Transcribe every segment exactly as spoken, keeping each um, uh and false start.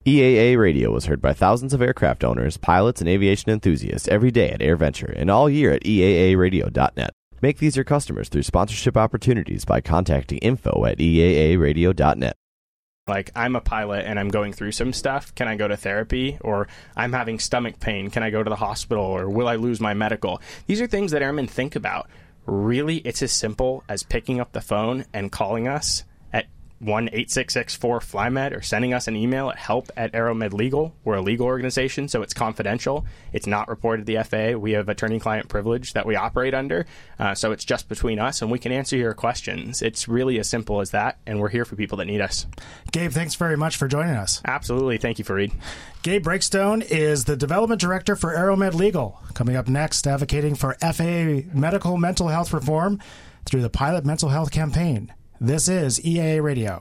E A A Radio was heard by thousands of aircraft owners, pilots, and aviation enthusiasts every day at AirVenture and all year at E A A radio dot net. Make these your customers through sponsorship opportunities by contacting info at E A A radio dot net. Like, I'm a pilot and I'm going through some stuff. Can I go to therapy? Or I'm having stomach pain. Can I go to the hospital? Or will I lose my medical? These are things that airmen think about. Really, it's as simple as picking up the phone and calling us at one eight six six four F L Y MED or sending us an email at help at AeroMed Legal. We're a legal organization, so it's confidential. It's not reported to the F A A. We have attorney-client privilege that we operate under, uh, so it's just between us, and we can answer your questions. It's really as simple as that, and we're here for people that need us. Gabe, thanks very much for joining us. Absolutely. Thank you, Fareed. Gabe Breakstone is the Development Director for AeroMed Legal. Coming up next, advocating for F A A medical mental health reform through the Pilot Mental Health Campaign. This is E A A Radio.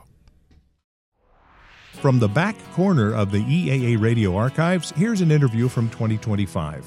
From the back corner of the E A A Radio archives, here's an interview from twenty twenty-five.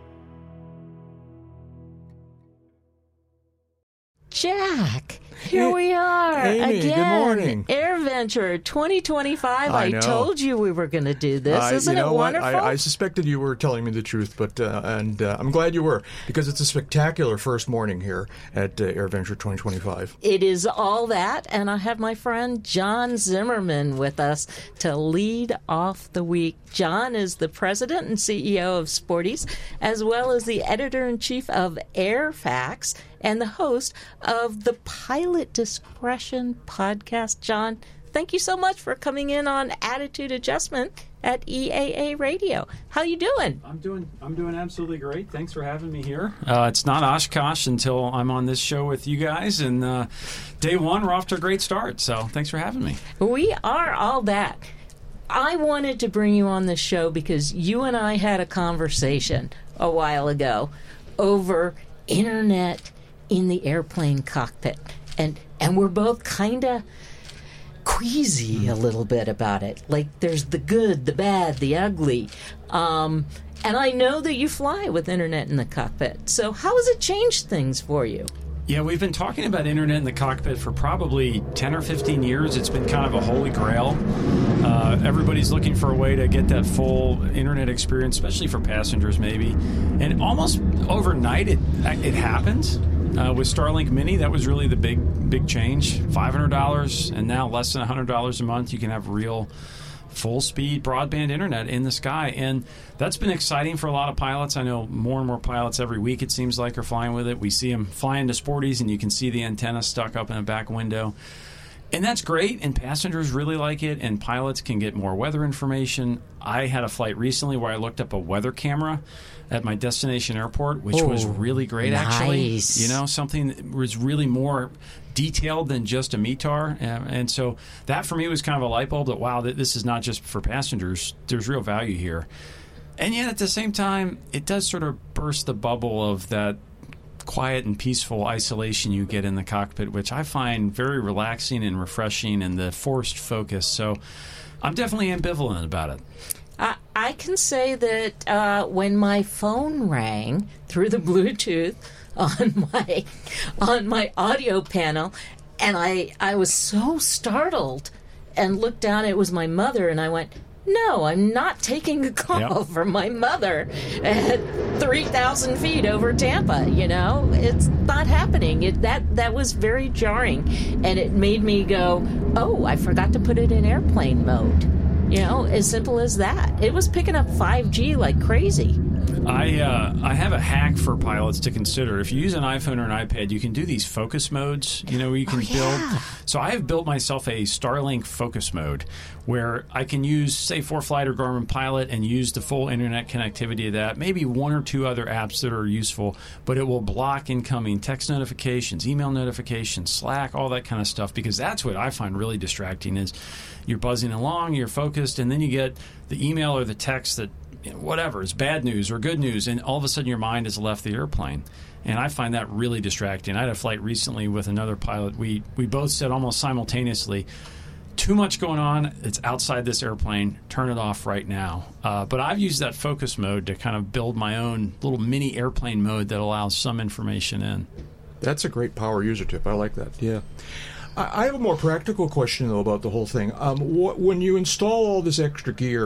Jack, here hey, we are Amy, again. Good morning. AirVenture twenty twenty-five. I, I told you we were going to do this. Uh, Isn't you know it wonderful? I, I suspected you were telling me the truth, but uh, and uh, I'm glad you were, because it's a spectacular first morning here at uh, AirVenture twenty twenty-five. It is all that, and I have my friend John Zimmerman with us to lead off the week. John is the president and C E O of Sporties, as well as the editor-in-chief of AirFacts and the host of the Pilot Discretion podcast. John, thank you so much for coming in on Attitude Adjustment at E A A Radio. How you doing? I'm doing I'm doing absolutely great. Thanks for having me here. Uh, it's not Oshkosh until I'm on this show with you guys, and uh, day one, we're off to a great start, so thanks for having me. We are all that. I wanted to bring you on this show because you and I had a conversation a while ago over internet in the airplane cockpit, and and we're both kind of queasy a little bit about it. Like, there's the good, the bad, the ugly, um, and I know that you fly with internet in the cockpit. So how has it changed things for you? Yeah, we've been talking about internet in the cockpit for probably ten or fifteen years. It's been kind of a holy grail. Uh, everybody's looking for a way to get that full internet experience, especially for passengers maybe. And almost overnight it it happened. Uh, with Starlink Mini, that was really the big big change. five hundred dollars, and now less than one hundred dollars a month. You can have real full-speed broadband internet in the sky, and that's been exciting for a lot of pilots. I know more and more pilots every week, it seems like, are flying with it. We see them flying to Sporties, and you can see the antenna stuck up in a back window. And that's great, and passengers really like it, and pilots can get more weather information. I had a flight recently where I looked up a weather camera at my destination airport, which oh, was really great, nice. actually. You know, something that was really more detailed than just a M E T A R. And, and so that, for me, was kind of a light bulb that, wow, this is not just for passengers. There's real value here. And yet, at the same time, it does sort of burst the bubble of that quiet and peaceful isolation you get in the cockpit, which I find very relaxing and refreshing, and the forced focus. So I'm definitely ambivalent about it. I, I can say that uh, when my phone rang through the Bluetooth on my on my audio panel, and I I was so startled and looked down, it was my mother, and I went, no, I'm not taking a call yep. from my mother at three thousand feet over Tampa. You know, it's not happening. It, that that was very jarring, and it made me go, oh, I forgot to put it in airplane mode. You know, as simple as that. It was picking up five G like crazy. I uh, I have a hack for pilots to consider. If you use an iPhone or an iPad, you can do these focus modes, you know, where you can oh, yeah. build. So I have built myself a Starlink focus mode where I can use, say, ForeFlight or Garmin Pilot and use the full internet connectivity of that, maybe one or two other apps that are useful, but it will block incoming text notifications, email notifications, Slack, all that kind of stuff, because that's what I find really distracting is you're buzzing along, you're focused, and then you get the email or the text that, you know, whatever, it's bad news or good news, and all of a sudden your mind has left the airplane. And I find that really distracting. I had a flight recently with another pilot. We we both said almost simultaneously, too much going on, it's outside this airplane, turn it off right now. Uh, but I've used that focus mode to kind of build my own little mini airplane mode that allows some information in. That's a great power user tip. I like that. Yeah. I have a more practical question, though, about the whole thing. Um, wh- when you install all this extra gear,